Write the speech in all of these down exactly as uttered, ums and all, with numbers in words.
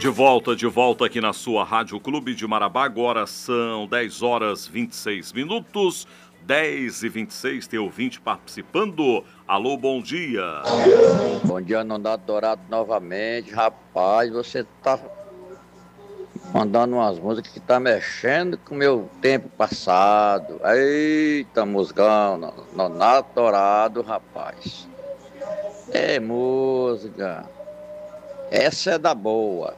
De volta, de volta aqui na sua Rádio Clube de Marabá. Agora são dez horas e vinte e seis minutos. dez e vinte e seis, tem ouvinte participando. Alô, bom dia. Bom dia, Nonato Dourado, novamente. Rapaz, você tá mandando umas músicas que tá mexendo com o meu tempo passado. Eita, musgão, Nonato Dourado, rapaz. É música. Essa é da boa.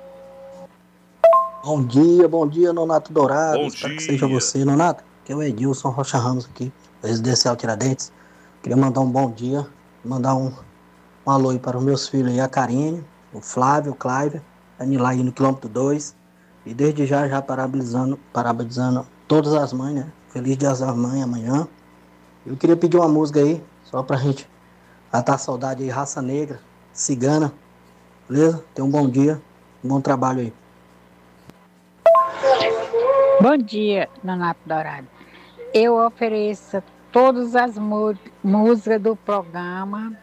Bom dia, bom dia, Nonato Dourado. Bom Espero dia. que seja você, Nonato. Que é o Edilson Rocha Ramos aqui, residencial Tiradentes. Queria mandar um bom dia, mandar um, um alô aí para os meus filhos aí, a Karine, o Flávio, o Clive, a Nilai no quilômetro dois. E desde já, já parabenizando, parabenizando todas as mães, né? Feliz Dia das Mães amanhã. Eu queria pedir uma música aí, só pra gente matar a saudade aí, Raça Negra, Cigana. Beleza? Tenha um bom dia, um bom trabalho aí. Bom dia, Nonato Dourado. Eu ofereço todas as músicas do programa,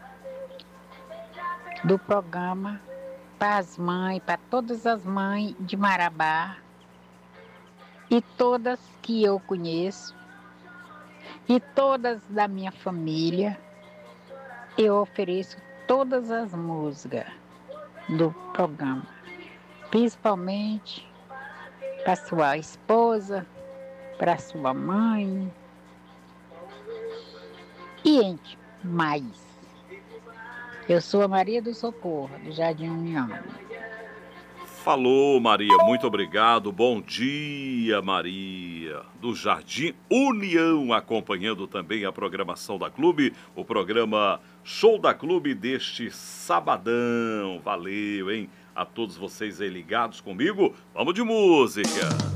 do programa para as mães, para todas as mães de Marabá e todas que eu conheço e todas da minha família. Eu ofereço todas as músicas do programa, principalmente para sua esposa, para sua mãe e entre mais. Eu sou a Maria do Socorro, do Jardim União. Falou, Maria, muito obrigado. Bom dia, Maria, do Jardim União, acompanhando também a programação da Clube, o programa Show da Clube deste sabadão. Valeu, hein? A todos vocês aí ligados comigo. Vamos de música.